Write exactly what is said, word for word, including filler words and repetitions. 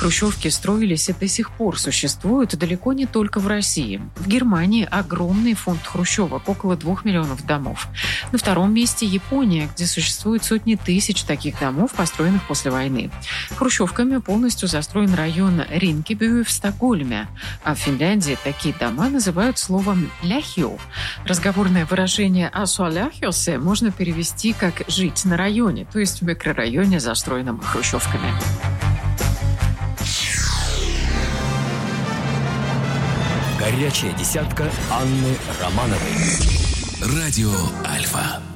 Хрущевки строились и до сих пор существуют далеко не только в России. В Германии огромный фонд хрущевок, около двух миллионов домов. На втором месте Япония, где существует сотни тысяч таких домов, построенных после войны. Хрущевками полностью застроен район Ринкебю в Стокгольме. А в Финляндии такие дома называют словом «ляхио». Разговорное выражение «асуаляхиосе» можно перевести как «жить на районе», то есть в микрорайоне, застроенном хрущевками. Горячая десятка Анны Романовой. Радио Альфа.